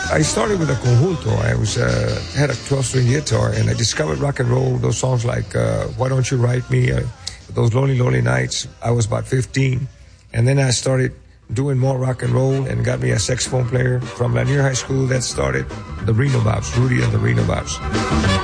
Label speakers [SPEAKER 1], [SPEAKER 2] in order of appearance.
[SPEAKER 1] I started with a conjunto. I had a 12-string guitar, and I discovered rock and roll. Those songs like "Why Don't You Write Me," those "Lonely Lonely Nights." I was about 15, and then I started doing more rock and roll, and got me a saxophone player from Lanier High School. That started the Reno Bops, Rudy and the Reno Bops.